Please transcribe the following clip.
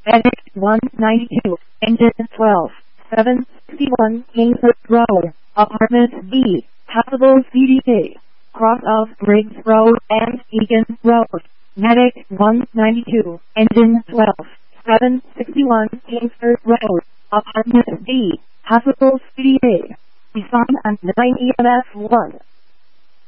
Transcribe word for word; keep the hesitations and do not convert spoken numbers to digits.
Medic one ninety-two, Engine twelve, seven sixty-one Kingsford Road, Apartment B, Hospital C D A, cross of Briggs Road and Egan Road. Medic one ninety-two, Engine twelve, seven sixty-one Kingsford Road, Apartment B, Hospital C D A. Respond on nine E M S one.